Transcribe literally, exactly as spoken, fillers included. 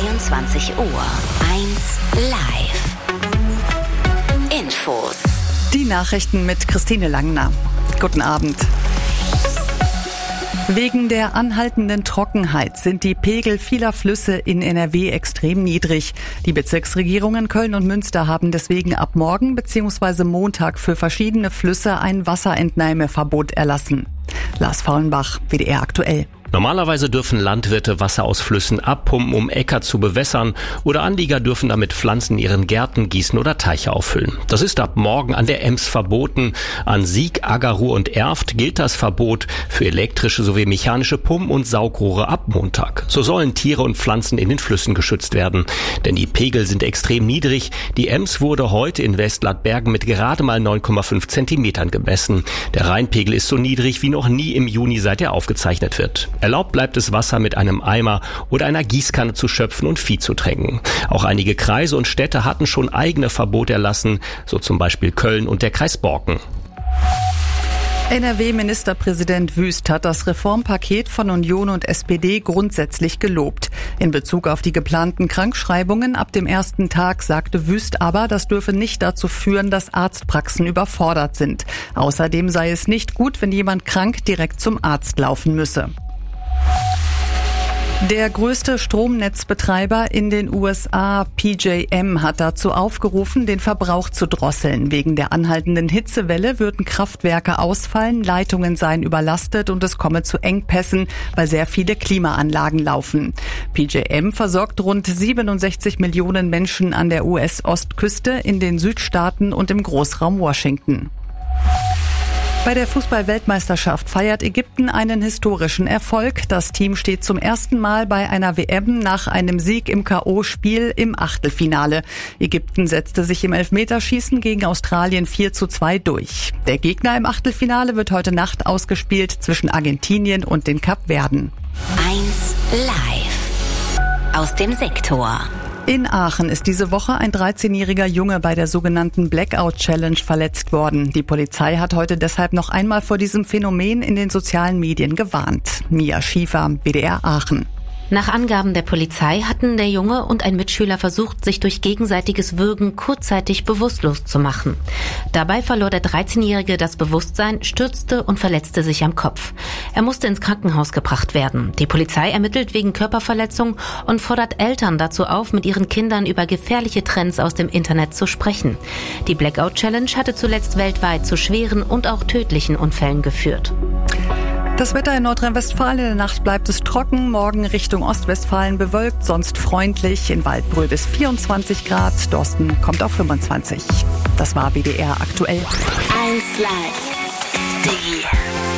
zweiundzwanzig Uhr. eins live. Infos. Die Nachrichten mit Christine Langner. Guten Abend. Wegen der anhaltenden Trockenheit sind die Pegel vieler Flüsse in N R W extrem niedrig. Die Bezirksregierungen Köln und Münster haben deswegen ab morgen bzw. Montag für verschiedene Flüsse ein Wasserentnahmeverbot erlassen. Lars Faulenbach, W D R aktuell. Normalerweise dürfen Landwirte Wasser aus Flüssen abpumpen, um Äcker zu bewässern, oder Anlieger dürfen damit Pflanzen in ihren Gärten gießen oder Teiche auffüllen. Das ist ab morgen an der Ems verboten. An Sieg, Aggerruhr und Erft gilt das Verbot für elektrische sowie mechanische Pumpen und Saugrohre ab Montag. So sollen Tiere und Pflanzen in den Flüssen geschützt werden. Denn die Pegel sind extrem niedrig. Die Ems wurde heute in Westladbergen mit gerade mal neun Komma fünf Zentimetern gemessen. Der Rheinpegel ist so niedrig wie noch nie im Juni, seit er aufgezeichnet wird. Erlaubt bleibt es, Wasser mit einem Eimer oder einer Gießkanne zu schöpfen und Vieh zu tränken. Auch einige Kreise und Städte hatten schon eigene Verbote erlassen, so zum Beispiel Köln und der Kreis Borken. N R W-Ministerpräsident Wüst hat das Reformpaket von Union und S P D grundsätzlich gelobt. In Bezug auf die geplanten Krankschreibungen ab dem ersten Tag sagte Wüst aber, das dürfe nicht dazu führen, dass Arztpraxen überfordert sind. Außerdem sei es nicht gut, wenn jemand krank direkt zum Arzt laufen müsse. Der größte Stromnetzbetreiber in den U S A, P J M, hat dazu aufgerufen, den Verbrauch zu drosseln. Wegen der anhaltenden Hitzewelle würden Kraftwerke ausfallen, Leitungen seien überlastet und es komme zu Engpässen, weil sehr viele Klimaanlagen laufen. P J M versorgt rund siebenundsechzig Millionen Menschen an der U S-Ostküste, in den Südstaaten und im Großraum Washington. Bei der Fußball-Weltmeisterschaft feiert Ägypten einen historischen Erfolg. Das Team steht zum ersten Mal bei einer W M nach einem Sieg im K O-Spiel im Achtelfinale. Ägypten setzte sich im Elfmeterschießen gegen Australien vier zu zwei durch. Der Gegner im Achtelfinale wird heute Nacht ausgespielt zwischen Argentinien und den Kapverden. eins live. Aus dem Sektor. In Aachen ist diese Woche ein dreizehnjähriger Junge bei der sogenannten Blackout Challenge verletzt worden. Die Polizei hat heute deshalb noch einmal vor diesem Phänomen in den sozialen Medien gewarnt. Mia Schiefer, W D R Aachen. Nach Angaben der Polizei hatten der Junge und ein Mitschüler versucht, sich durch gegenseitiges Würgen kurzzeitig bewusstlos zu machen. Dabei verlor der dreizehnjährige das Bewusstsein, stürzte und verletzte sich am Kopf. Er musste ins Krankenhaus gebracht werden. Die Polizei ermittelt wegen Körperverletzung und fordert Eltern dazu auf, mit ihren Kindern über gefährliche Trends aus dem Internet zu sprechen. Die Blackout Challenge hatte zuletzt weltweit zu schweren und auch tödlichen Unfällen geführt. Das Wetter in Nordrhein-Westfalen: in der Nacht bleibt es trocken, morgen Richtung Ostwestfalen bewölkt, sonst freundlich, in Waldbröl bis vierundzwanzig Grad, Dorsten kommt auf fünfundzwanzig. Das war W D R aktuell. eins live. Die